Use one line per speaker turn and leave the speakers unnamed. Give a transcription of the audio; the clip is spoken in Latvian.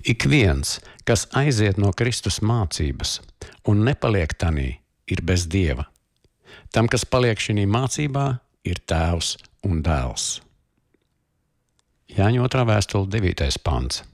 Ik viens, kas aiziet no Kristus mācības un nepaliek tanī, ir bez Dieva. Tam, kas paliek šī mācībā, ir Tēvs un Dēls. Jāņa 2. vēstule 9. pants.